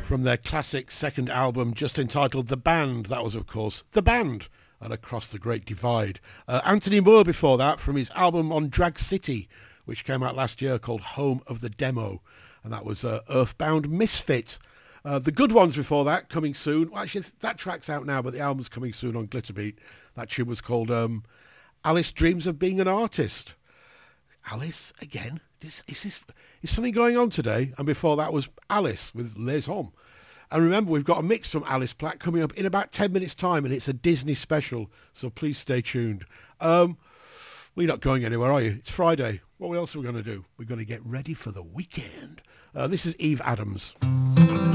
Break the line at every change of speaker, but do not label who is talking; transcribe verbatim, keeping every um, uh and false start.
from their classic second album, just entitled The Band. That was, of course, The Band and Across the Great Divide. Uh, Anthony Moore before that from his album on Drag City, which came out last year, called Home of the Demo. And that was uh, Earthbound Misfit. Uh, the good ones before that, coming soon. Well, actually, that track's out now, but the album's coming soon on Glitterbeat. That tune was called um, Alice Dreams of Being an Artist. Alice, again? Is, is, this, is something going on today? And before that was Alice with Les Hommes. And remember, we've got a mix from Alice Platt coming up in about ten minutes' time, and it's a Disney special, so please stay tuned. Um, well, you're not going anywhere, are you? It's Friday. What else are we going to do? We're going to get ready for the weekend. Uh, this is Eve Adams.